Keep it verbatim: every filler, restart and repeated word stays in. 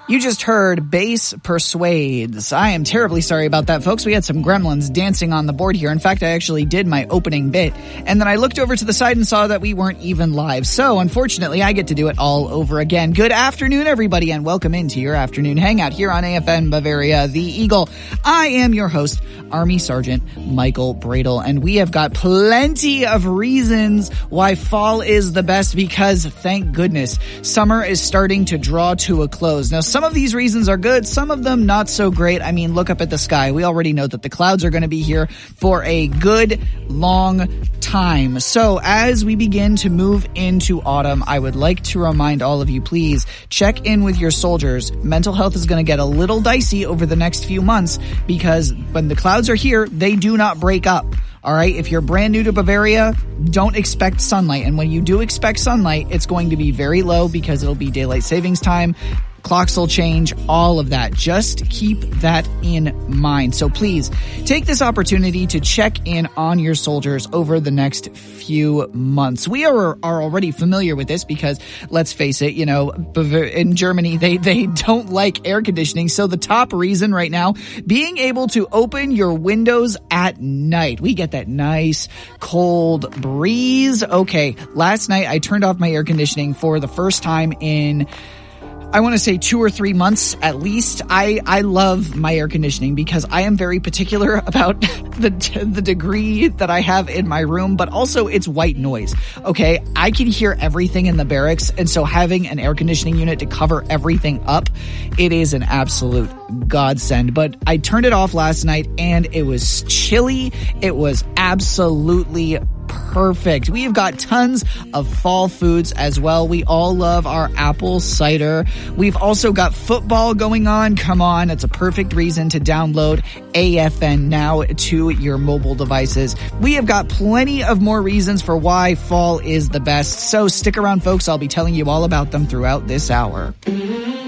You just heard Bass Persuades. I am terribly sorry about that, folks. We had some gremlins dancing on the board here. In fact, I actually did my opening bit, and then I looked over to the side and saw that we weren't even live. So, unfortunately, I get to do it all over again. Good afternoon, everybody, and welcome into your afternoon hangout here on A F N Bavaria, the Eagle. I am your host, Army Sergeant Michael Bradle, and we have got plenty of reasons why fall is the best because, thank goodness, summer is starting to draw to a close. Now, some of these reasons are good, some of them not so great. I mean, look up at the sky. We already know that the clouds are going to be here for a good long time. So as we begin to move into autumn, I would like to remind all of you, please check in with your soldiers. Mental health is going to get a little dicey over the next few months because when the clouds are here, they do not break up. All right, if you're brand new to Bavaria, don't expect sunlight. And when you do expect sunlight, it's going to be very low because it'll be daylight savings time. Clocks will change, all of that. Just keep that in mind. So please take this opportunity to check in on your soldiers over the next few months. We are, are already familiar with this because, let's face it, you know, in Germany, they, they don't like air conditioning. So the top reason right now, being able to open your windows at night. We get that nice cold breeze. Okay, last night I turned off my air conditioning for the first time in I want to say two or three months at least. I, I love my air conditioning because I am very particular about the the degree that I have in my room, but also it's white noise. Okay, I can hear everything in the barracks, and so having an air conditioning unit to cover everything up, it is an absolute godsend. But I turned it off last night, and it was chilly. It was absolutely perfect. We have got tons of fall foods as well. We all love our apple cider. We've also got football going on. Come on, it's a perfect reason to download A F N Now to your mobile devices. We have got plenty of more reasons for why fall is the best. So stick around, folks. I'll be telling you all about them throughout this hour.